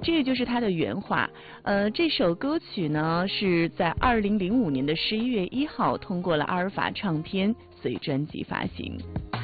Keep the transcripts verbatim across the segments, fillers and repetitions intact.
这个就是他的原话。呃，这首歌曲呢是在二零零五年的十一月一号通过了阿尔法唱片，随专辑发行。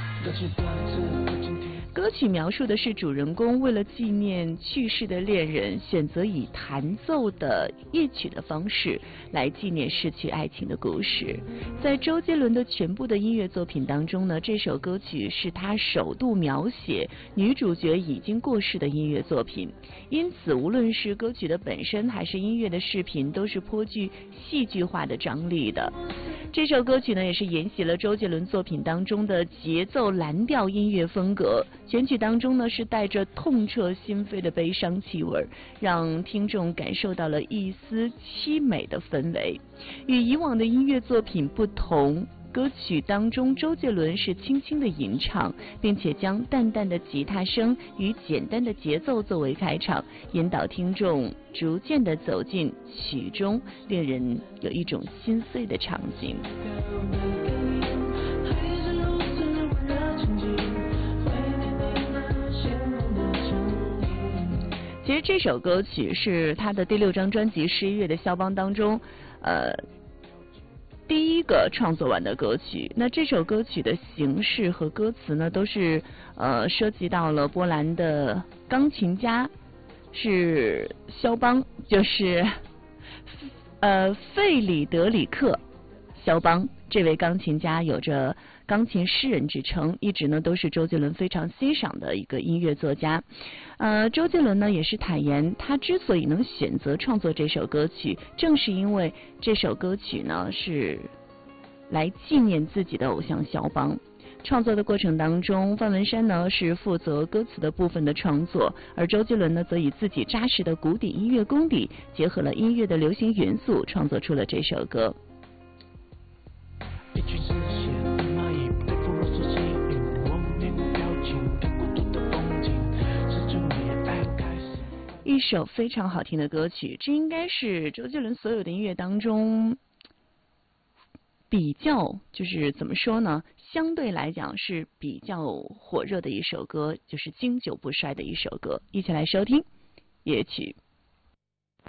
歌曲描述的是主人公为了纪念去世的恋人，选择以弹奏的夜曲的方式来纪念逝去爱情的故事。在周杰伦的全部的音乐作品当中呢，这首歌曲是他首度描写女主角已经过世的音乐作品，因此无论是歌曲的本身还是音乐的视频，都是颇具戏剧化的张力的。这首歌曲呢，也是沿袭了周杰伦作品当中的节奏蓝调音乐风格。选曲当中呢，是带着痛彻心扉的悲伤气味，让听众感受到了一丝凄美的氛围。与以往的音乐作品不同，歌曲当中周杰伦是轻轻的吟唱，并且将淡淡的吉他声与简单的节奏作为开场，引导听众逐渐的走进曲中令人有一种心碎的场景。其实这首歌曲是他的第六张专辑《十一月的肖邦》当中，呃，第一个创作完的歌曲。那这首歌曲的形式和歌词呢，都是呃涉及到了波兰的钢琴家是肖邦，就是呃费里德里克肖邦。这位钢琴家有着钢琴诗人之称，一直呢都是周杰伦非常欣赏的一个音乐作家。呃，周杰伦呢也是坦言，他之所以能选择创作这首歌曲，正是因为这首歌曲呢是来纪念自己的偶像肖邦。创作的过程当中，范文山呢是负责歌词的部分的创作，而周杰伦呢则以自己扎实的古典音乐功底，结合了音乐的流行元素，创作出了这首歌。一群嗜血的蚂蚁被俘虏所吸引，我面无表情看孤独的风景，始终也爱开始。一首非常好听的歌曲，这应该是周杰伦所有的音乐当中比较，就是怎么说呢，相对来讲是比较火热的一首歌，就是经久不衰的一首歌。一起来收听乐曲。